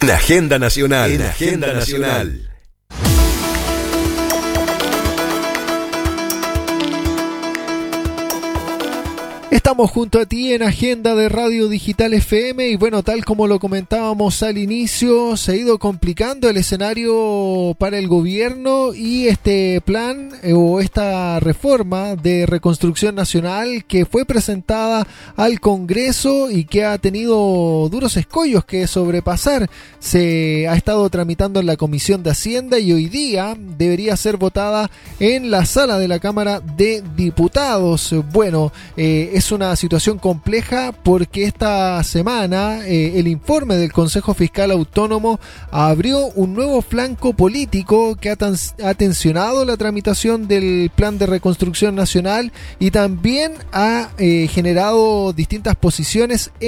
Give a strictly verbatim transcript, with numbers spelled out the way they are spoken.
En Agenda Nacional. En Agenda Nacional. Estamos junto a ti en Agenda de Radio Digital F M y bueno, tal como lo comentábamos al inicio, se ha ido complicando el escenario para el gobierno y este plan eh, o esta reforma de reconstrucción nacional que fue presentada al Congreso y que ha tenido duros escollos que sobrepasar. Se ha estado tramitando en la Comisión de Hacienda y hoy día debería ser votada en la sala de la Cámara de Diputados. Bueno, eh, es una situación compleja porque esta semana eh, el informe del Consejo Fiscal Autónomo abrió un nuevo flanco político que ha, tans- ha tensionado la tramitación del Plan de Reconstrucción Nacional y también ha eh, generado distintas posiciones